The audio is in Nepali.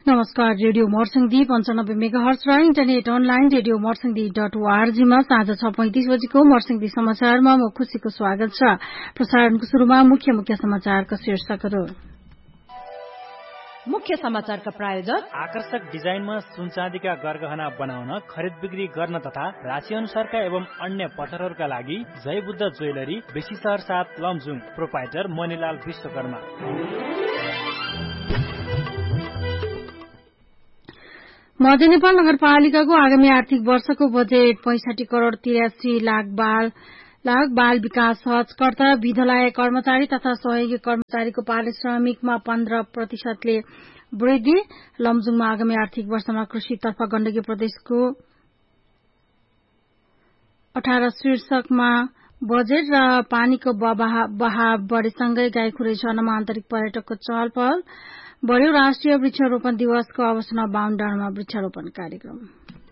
नमस्कार। रेडियो मर्सिङदीप 95 मेगाहर्ज र इन्टरनेट अनलाइन रेडियो मर्सिङदीप.org मा साँझ 6:35 बजेको मर्सिङदी समाचारमा म खुशीको स्वागत छ। प्रसारणको शुरूमा मुख्य समाचारका शीर्षकहरू। मुख्य समाचारका प्रायोजक आकर्षक डिजाइनमा सुनचाँदीका गरगहना बनाउन, खरिद बिक्री गर्न तथा राशि अनुसारका एवं अन्य पत्थरहरूका लागि जय बुद्ध ज्वेलरी, बेसी शहर 7 लमजुङ। प्रोपाइटर मणिलाल विश्वकर्मा। मध्य नेपाल नगरपालिकाको आगामी आर्थिक वर्षको बजेट 65 करोड़ 83 लाख बाल विकास सहजकर्ता, विद्यालय कर्मचारी तथा सहयोगी कर्मचारीको पारिश्रमिकमा 15% वृद्धि। लमजुङमा आगामी आर्थिक वर्षमा कृषितर्फ गण्डकी प्रदेशको 18 शीर्षकमा बजेट र पानीको बहाव बढेसँगै गाईखुरै झरनामा आन्तरिक पर्यटकको चहल पहल बढ़्यो। राष्ट्रिय वृक्षारोपण दिवसको अवसरमा बाहुनडाँडामा वृक्षारोपण कार्यक्रम।